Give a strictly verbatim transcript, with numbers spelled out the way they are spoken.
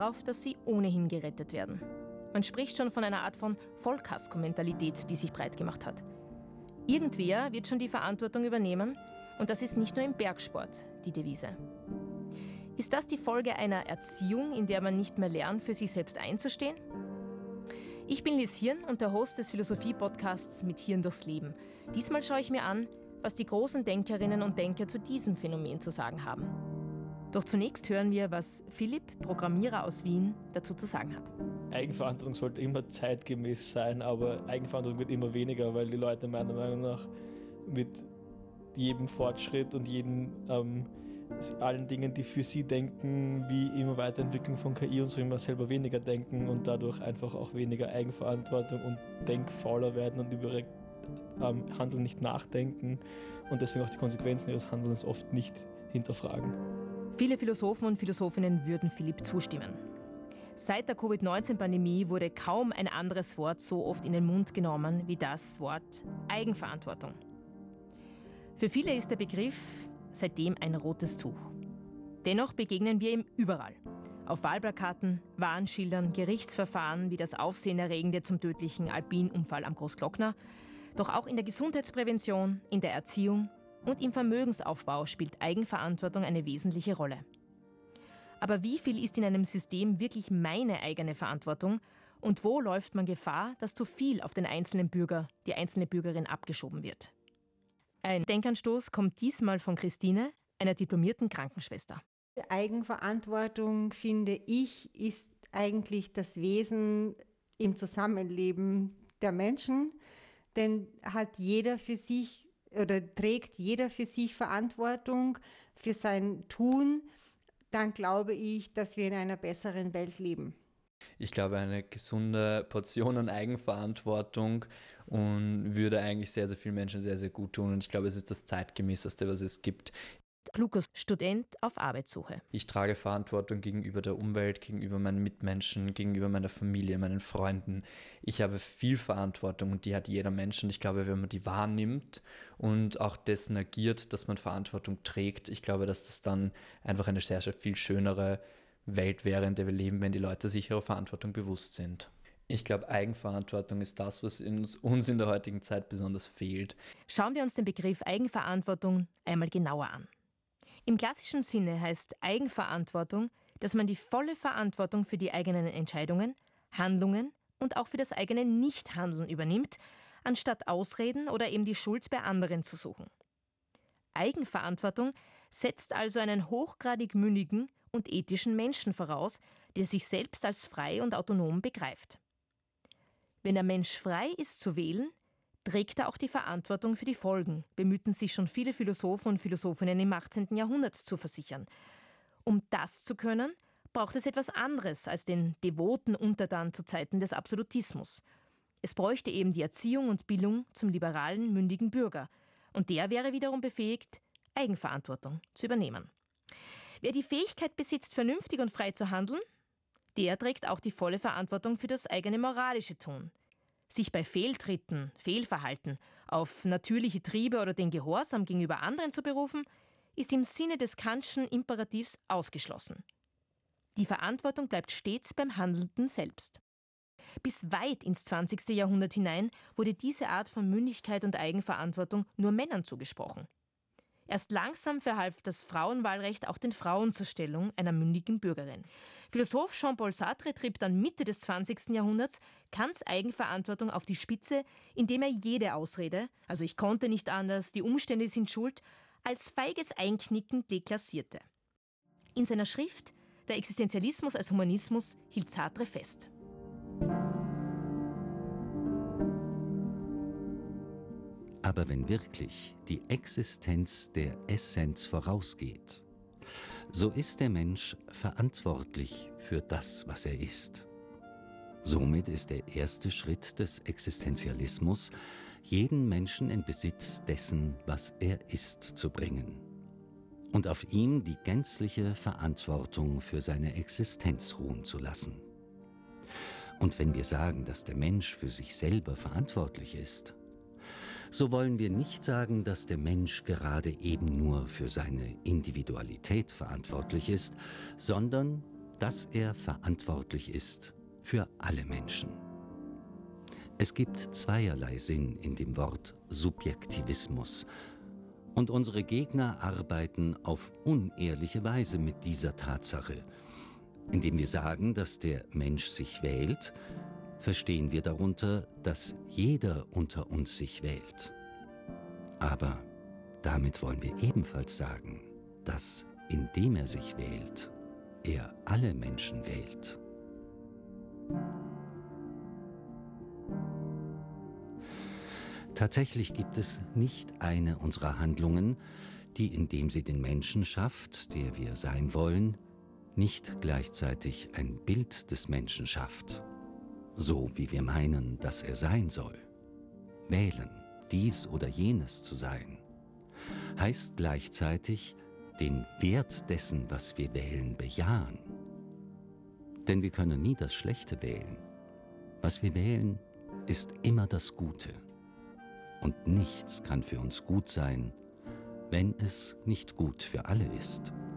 darauf, dass sie ohnehin gerettet werden. Man spricht schon von einer Art von Vollkasko-Mentalität, die sich breit gemacht hat. Irgendwer wird schon die Verantwortung übernehmen und das ist nicht nur im Bergsport die Devise. Ist das die Folge einer Erziehung, in der man nicht mehr lernt, für sich selbst einzustehen? Ich bin Liz Hirn und der Host des Philosophie-Podcasts Mit Hirn durchs Leben. Diesmal schaue ich mir an, was die großen Denkerinnen und Denker zu diesem Phänomen zu sagen haben. Doch zunächst hören wir, was Philipp, Programmierer aus Wien, dazu zu sagen hat. Eigenverantwortung sollte immer zeitgemäß sein, aber Eigenverantwortung wird immer weniger, weil die Leute meiner Meinung nach mit jedem Fortschritt und jedem, ähm, allen Dingen, die für sie denken, wie immer Weiterentwicklung von K I und so, immer selber weniger denken und dadurch einfach auch weniger Eigenverantwortung und denkfauler werden und über ihr ähm, Handeln nicht nachdenken und deswegen auch die Konsequenzen ihres Handelns oft nicht hinterfragen. Viele Philosophen und Philosophinnen würden Philipp zustimmen. Seit der Covid neunzehn Pandemie wurde kaum ein anderes Wort so oft in den Mund genommen wie das Wort Eigenverantwortung. Für viele ist der Begriff seitdem ein rotes Tuch. Dennoch begegnen wir ihm überall. Auf Wahlplakaten, Warnschildern, Gerichtsverfahren wie das Aufsehenerregende zum tödlichen Alpin-Unfall am Großglockner. Doch auch in der Gesundheitsprävention, in der Erziehung und im Vermögensaufbau spielt Eigenverantwortung eine wesentliche Rolle. Aber wie viel ist in einem System wirklich meine eigene Verantwortung und wo läuft man Gefahr, dass zu viel auf den einzelnen Bürger, die einzelne Bürgerin abgeschoben wird? Ein Denkanstoß kommt diesmal von Christine, einer diplomierten Krankenschwester. Eigenverantwortung, finde ich, ist eigentlich das Wesen im Zusammenleben der Menschen, denn hat jeder für sich oder trägt jeder für sich Verantwortung für sein Tun, dann glaube ich, dass wir in einer besseren Welt leben. Ich glaube, eine gesunde Portion an Eigenverantwortung und würde eigentlich sehr, sehr vielen Menschen sehr, sehr gut tun. Und ich glaube, es ist das Zeitgemäßeste, was es gibt. Lukas, Student auf Arbeitssuche. Ich trage Verantwortung gegenüber der Umwelt, gegenüber meinen Mitmenschen, gegenüber meiner Familie, meinen Freunden. Ich habe viel Verantwortung und die hat jeder Mensch. Und ich glaube, wenn man die wahrnimmt und auch dessen agiert, dass man Verantwortung trägt, ich glaube, dass das dann einfach eine sehr, sehr viel schönere Welt wäre, in der wir leben, wenn die Leute sich ihrer Verantwortung bewusst sind. Ich glaube, Eigenverantwortung ist das, was uns, uns in der heutigen Zeit besonders fehlt. Schauen wir uns den Begriff Eigenverantwortung einmal genauer an. Im klassischen Sinne heißt Eigenverantwortung, dass man die volle Verantwortung für die eigenen Entscheidungen, Handlungen und auch für das eigene Nichthandeln übernimmt, anstatt Ausreden oder eben die Schuld bei anderen zu suchen. Eigenverantwortung setzt also einen hochgradig mündigen und ethischen Menschen voraus, der sich selbst als frei und autonom begreift. Wenn der Mensch frei ist zu wählen, trägt er auch die Verantwortung für die Folgen, bemühten sich schon viele Philosophen und Philosophinnen im achtzehnten Jahrhundert zu versichern. Um das zu können, braucht es etwas anderes als den devoten Untertan zu Zeiten des Absolutismus. Es bräuchte eben die Erziehung und Bildung zum liberalen, mündigen Bürger. Und der wäre wiederum befähigt, Eigenverantwortung zu übernehmen. Wer die Fähigkeit besitzt, vernünftig und frei zu handeln, der trägt auch die volle Verantwortung für das eigene moralische Tun. Sich bei Fehltritten, Fehlverhalten auf natürliche Triebe oder den Gehorsam gegenüber anderen zu berufen, ist im Sinne des Kantschen Imperativs ausgeschlossen. Die Verantwortung bleibt stets beim Handelnden selbst. Bis weit ins zwanzigste Jahrhundert hinein wurde diese Art von Mündigkeit und Eigenverantwortung nur Männern zugesprochen. Erst langsam verhalf das Frauenwahlrecht auch den Frauen zur Stellung einer mündigen Bürgerin. Philosoph Jean-Paul Sartre trieb dann Mitte des zwanzigsten Jahrhunderts Kants Eigenverantwortung auf die Spitze, indem er jede Ausrede, also ich konnte nicht anders, die Umstände sind schuld, als feiges Einknicken deklassierte. In seiner Schrift Der Existenzialismus als Humanismus hielt Sartre fest. Aber wenn wirklich die Existenz der Essenz vorausgeht, so ist der Mensch verantwortlich für das, was er ist. Somit ist der erste Schritt des Existenzialismus, jeden Menschen in Besitz dessen, was er ist, zu bringen. Und auf ihm die gänzliche Verantwortung für seine Existenz ruhen zu lassen. Und wenn wir sagen, dass der Mensch für sich selber verantwortlich ist, so wollen wir nicht sagen, dass der Mensch gerade eben nur für seine Individualität verantwortlich ist, sondern dass er verantwortlich ist für alle Menschen. Es gibt zweierlei Sinn in dem Wort Subjektivismus, und unsere Gegner arbeiten auf unehrliche Weise mit dieser Tatsache. Indem wir sagen, dass der Mensch sich wählt, verstehen wir darunter, dass jeder unter uns sich wählt. Aber damit wollen wir ebenfalls sagen, dass, indem er sich wählt, er alle Menschen wählt. Tatsächlich gibt es nicht eine unserer Handlungen, die, indem sie den Menschen schafft, der wir sein wollen, nicht gleichzeitig ein Bild des Menschen schafft, so wie wir meinen, dass er sein soll. Wählen, dies oder jenes zu sein, heißt gleichzeitig den Wert dessen, was wir wählen, bejahen. Denn wir können nie das Schlechte wählen. Was wir wählen, ist immer das Gute. Und nichts kann für uns gut sein, wenn es nicht gut für alle ist.